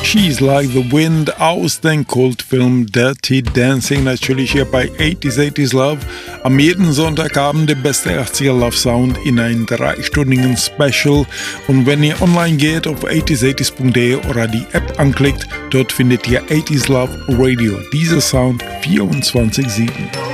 She's Like the Wind aus dem Kultfilm Dirty Dancing, natürlich hier bei 80s Love. Am jeden Sonntagabend der beste 80er Love Sound in einem 3-stündigen Special. Und wenn ihr online geht auf 80s80s.de oder die App anklickt, dort findet ihr 80s Love Radio. Dieser Sound 24/7.